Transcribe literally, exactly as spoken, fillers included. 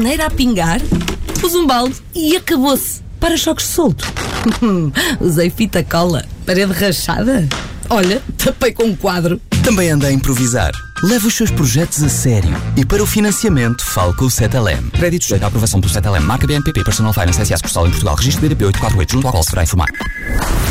torneira a pingar, pus um balde e acabou-se. Para-choques solto. Usei fita cola. Parede rachada. Olha, tapei com um quadro. Também anda a improvisar. Leve os seus projetos a sério. E para o financiamento, fale com o Cetelem. Crédito sujeito à aprovação do Cetelem. Marca B N P P Personal Finance S A Sucursal em Portugal. Registro B D P oito quatro oito junto ao qual se deverá informar.